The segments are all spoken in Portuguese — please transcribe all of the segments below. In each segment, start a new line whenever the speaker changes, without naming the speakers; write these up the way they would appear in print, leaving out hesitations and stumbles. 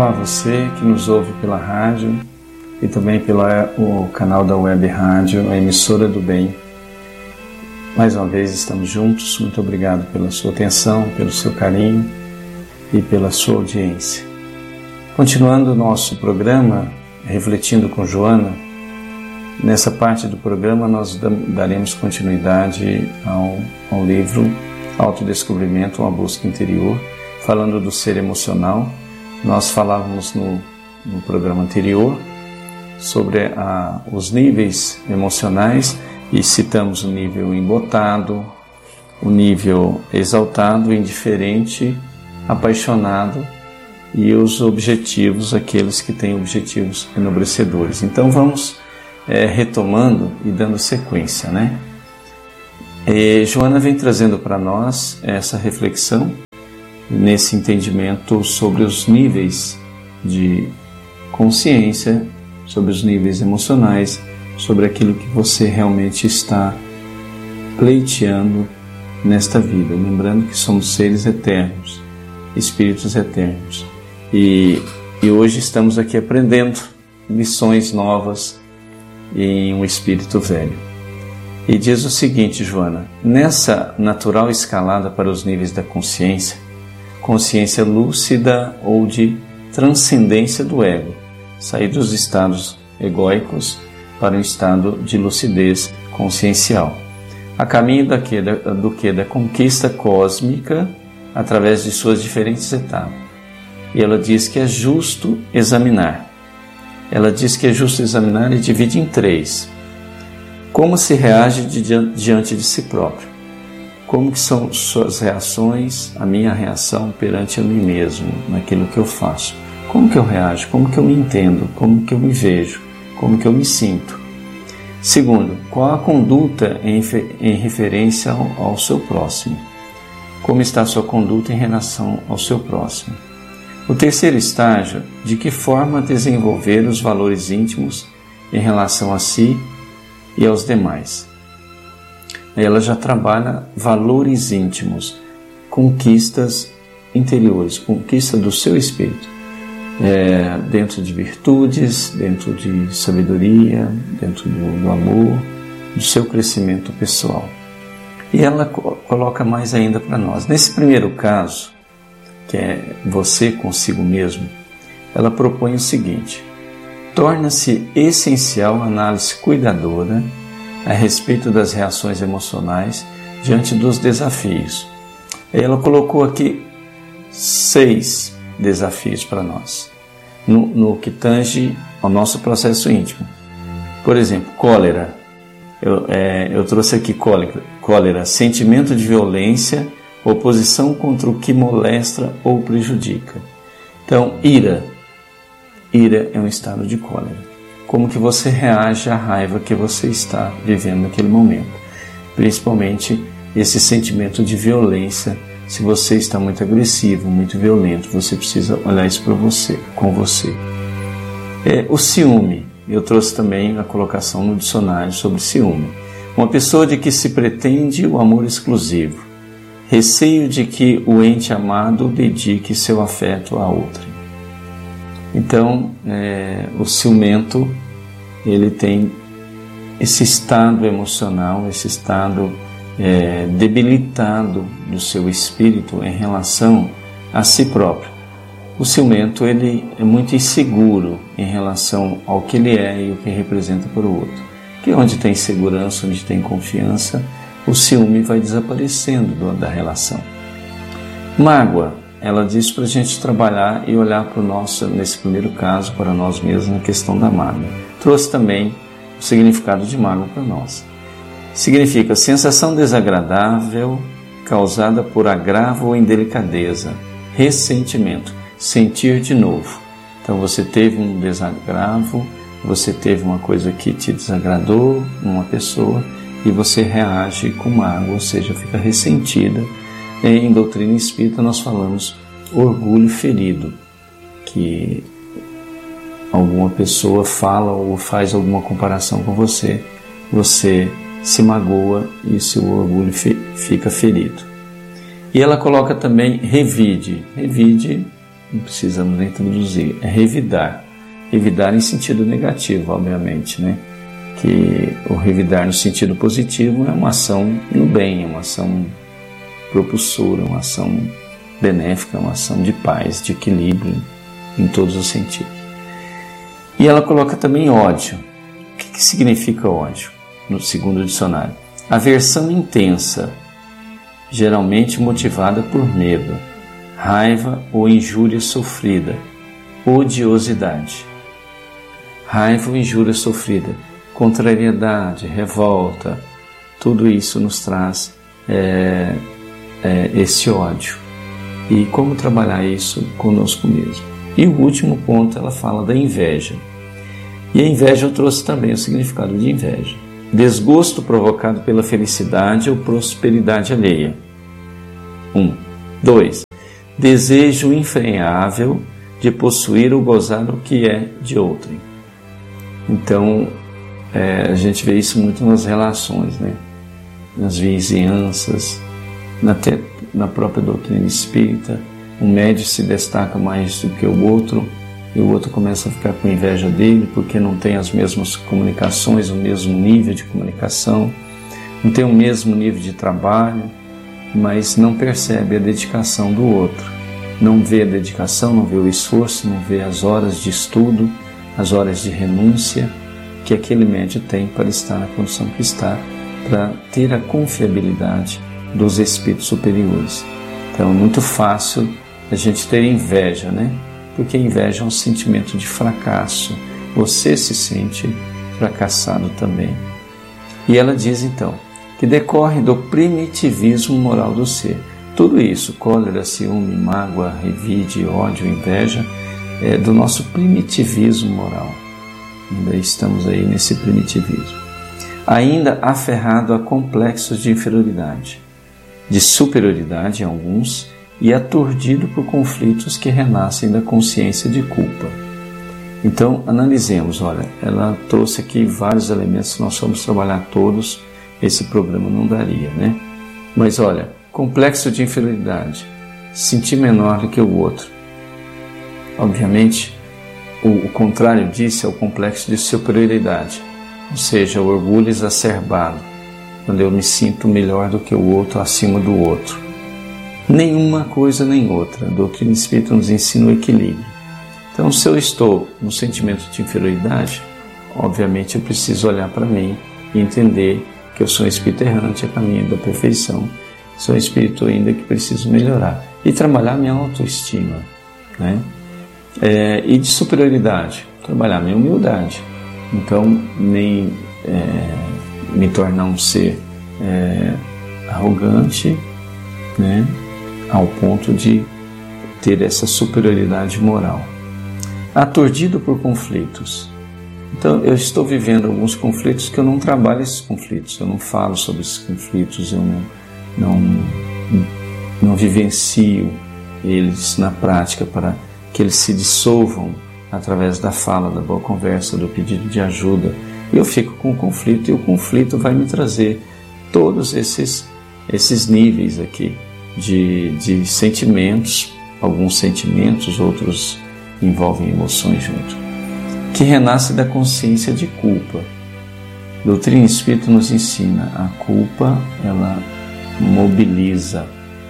Olá a você que nos ouve pela rádio e também pelo canal da Web Rádio, a emissora do bem. Mais uma vez estamos juntos, muito obrigado pela sua atenção, pelo seu carinho e pela sua audiência. Continuando o nosso programa, Refletindo com Joana, nessa parte do programa nós daremos continuidade ao livro Autodescobrimento, uma busca interior, falando do ser emocional. Nós falávamos no programa anterior sobre os níveis emocionais e citamos o nível embotado, o nível exaltado, indiferente, apaixonado e os objetivos, aqueles que têm objetivos enobrecedores. Então vamos retomando e dando sequência, né? Joana vem trazendo para nós essa reflexão nesse entendimento sobre os níveis de consciência, sobre os níveis emocionais, sobre aquilo que você realmente está pleiteando nesta vida. Lembrando que somos seres eternos, espíritos eternos. E hoje estamos aqui aprendendo lições novas em um espírito velho. E diz o seguinte, Joana: nessa natural escalada para os níveis da consciência lúcida ou de transcendência do ego, sair dos estados egóicos para um estado de lucidez consciencial, a caminho da conquista cósmica através de suas diferentes etapas. E ela diz que é justo examinar. Ela diz que é justo examinar e divide em 3. Como se reage diante de si próprio? Como que são suas reações, a minha reação perante a mim mesmo, naquilo que eu faço? Como que eu reajo? Como que eu me entendo? Como que eu me vejo? Como que eu me sinto? Segundo, qual a conduta em referência ao seu próximo? Como está a sua conduta em relação ao seu próximo? O terceiro estágio, de que forma desenvolver os valores íntimos em relação a si e aos demais? Ela já trabalha valores íntimos, conquistas interiores, conquista do seu espírito, dentro de virtudes, dentro de sabedoria, dentro do amor, do seu crescimento pessoal. E ela coloca mais ainda para nós. Nesse primeiro caso, que é você consigo mesmo, ela propõe o seguinte: torna-se essencial a análise cuidadora a respeito das reações emocionais diante dos desafios. Ela colocou aqui 6 desafios para nós, no que tange ao nosso processo íntimo. Por exemplo, cólera. Eu trouxe aqui cólera, sentimento de violência, oposição contra o que molesta ou prejudica. Então, ira é um estado de cólera. Como que você reage à raiva que você está vivendo naquele momento. Principalmente esse sentimento de violência. Se você está muito agressivo, muito violento, você precisa olhar isso com você. O ciúme. Eu trouxe também a colocação no dicionário sobre ciúme. Uma pessoa de que se pretende o amor exclusivo. Receio de que o ente amado dedique seu afeto a outrem. Então, o ciumento, ele tem esse estado emocional, esse estado debilitado do seu espírito em relação a si próprio. O ciumento, ele é muito inseguro em relação ao que ele é e o que representa para o outro. Porque onde tem segurança, onde tem confiança, o ciúme vai desaparecendo da relação. Mágoa. Ela diz para a gente trabalhar e olhar para o nosso, nesse primeiro caso, para nós mesmos, na questão da mágoa. Trouxe também o significado de mágoa para nós. Significa sensação desagradável causada por agravo ou indelicadeza, ressentimento, sentir de novo. Então você teve um desagravo, você teve uma coisa que te desagradou, uma pessoa, e você reage com mágoa, ou seja, fica ressentida. Em doutrina espírita nós falamos orgulho ferido, que alguma pessoa fala ou faz alguma comparação com você, você se magoa e seu orgulho fica ferido. E ela coloca também revide. Revide não precisamos nem traduzir, é revidar. Revidar em sentido negativo, obviamente, né? Que o revidar no sentido positivo é uma ação no bem, é uma ação propulsora, uma ação benéfica, uma ação de paz, de equilíbrio em todos os sentidos. E ela coloca também ódio. O que significa ódio? No segundo dicionário, aversão intensa, geralmente motivada por medo, raiva ou injúria sofrida, odiosidade. Raiva ou injúria sofrida, contrariedade, revolta, tudo isso nos traz esse ódio. E como trabalhar isso conosco mesmo. E o último ponto, ela fala da inveja. E a inveja eu trouxe também o significado de inveja. Desgosto provocado pela felicidade ou prosperidade alheia. 2. Desejo infreável de possuir ou gozar o que é de outrem. Então, a gente vê isso muito nas relações, né? Nas vizinhanças, até na própria doutrina espírita. Um médium se destaca mais do que o outro, e o outro começa a ficar com inveja dele porque não tem as mesmas comunicações, o mesmo nível de comunicação, não tem o mesmo nível de trabalho, mas não percebe a dedicação do outro. Não vê a dedicação, não vê o esforço, não vê as horas de estudo, as horas de renúncia que aquele médium tem para estar na condição que está, para ter a confiabilidade dos espíritos superiores. Então é muito fácil a gente ter inveja, né? Porque a inveja é um sentimento de fracasso. Você se sente fracassado também. E ela diz então que decorre do primitivismo moral do ser. Tudo isso, cólera, ciúme, mágoa, revide, ódio, inveja, é do nosso primitivismo moral. Ainda estamos aí nesse primitivismo. Ainda aferrado a complexos de inferioridade, de superioridade em alguns, e aturdido por conflitos que renascem da consciência de culpa. Então, analisemos, olha, ela trouxe aqui vários elementos, se nós formos trabalhar todos, esse programa não daria, né? Mas olha, complexo de inferioridade, sentir menor do que o outro. Obviamente, o contrário disso é o complexo de superioridade, ou seja, o orgulho exacerbado, quando eu me sinto melhor do que o outro, acima do outro. Nenhuma coisa nem outra. A doutrina espírita nos ensina o equilíbrio. Então, se eu estou no sentimento de inferioridade, obviamente eu preciso olhar para mim e entender que eu sou um espírito errante a caminho da perfeição. Sou um espírito ainda que preciso melhorar. E trabalhar minha autoestima, né? E de superioridade, trabalhar minha humildade. Então, nem me tornar um ser arrogante, né? Ao ponto de ter essa superioridade moral. Aturdido por conflitos. Então, eu estou vivendo alguns conflitos que eu não trabalho esses conflitos, eu não falo sobre esses conflitos, eu não vivencio eles na prática para que eles se dissolvam através da fala, da boa conversa, do pedido de ajuda. Eu fico com o conflito e o conflito vai me trazer todos esses níveis aqui de sentimentos, alguns sentimentos, outros envolvem emoções junto, que renasce da consciência de culpa. A doutrina espírita nos ensina, a culpa, ela mobiliza,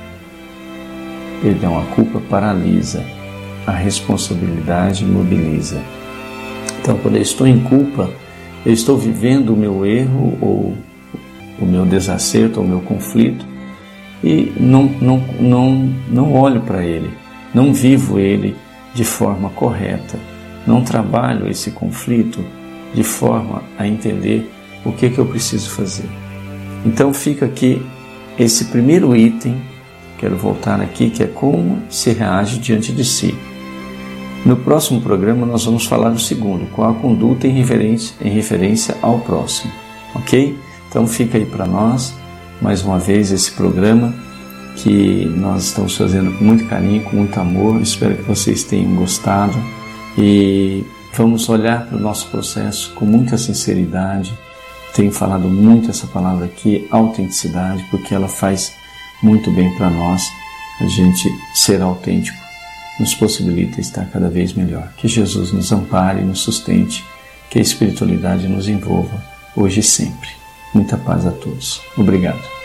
a culpa paralisa, a responsabilidade mobiliza. Então, quando eu estou em culpa, eu estou vivendo o meu erro, ou o meu desacerto, ou o meu conflito, e não olho para ele, não vivo ele de forma correta, não trabalho esse conflito de forma a entender o que eu preciso fazer. Então fica aqui esse primeiro item, quero voltar aqui, que é como se reage diante de si. No próximo programa nós vamos falar do segundo, qual a conduta em referência ao próximo, ok? Então fica aí para nós, mais uma vez, esse programa que nós estamos fazendo com muito carinho, com muito amor. Espero que vocês tenham gostado e vamos olhar para o nosso processo com muita sinceridade. Tenho falado muito essa palavra aqui, autenticidade, porque ela faz muito bem para nós, a gente ser autêntico nos possibilita estar cada vez melhor. Que Jesus nos ampare e nos sustente, que a espiritualidade nos envolva, hoje e sempre. Muita paz a todos. Obrigado.